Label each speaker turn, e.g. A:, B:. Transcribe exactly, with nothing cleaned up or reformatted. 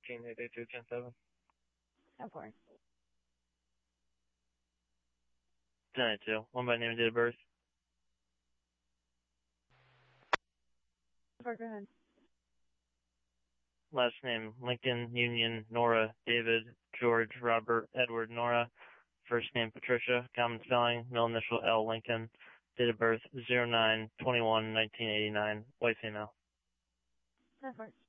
A: thirteen, eight eight two, ten seven.
B: Of course.
A: ten eighty-two. One by name and date of birth.
B: Of course, go ahead.
A: Last name, Lincoln, Union, Nora, David, George, Robert, Edward, Nora. First name, Patricia. Common spelling, middle initial L, Lincoln. Date of birth, zero nine twenty-one nineteen eighty-nine. White female.
B: Of course.